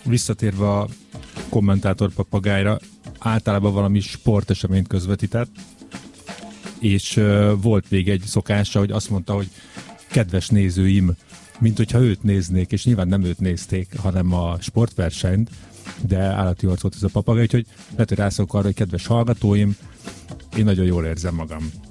visszatérve a kommentátor papagájra, általában valami sporteseményt közvetített, és volt még egy szokása, hogy azt mondta, hogy kedves nézőim, mint hogyha őt néznék, és nyilván nem őt nézték, hanem a sportversenyt, de állati arc volt ez a papagáj, úgyhogy lehet, hogy rászok arra, hogy kedves hallgatóim, én nagyon jól érzem magam.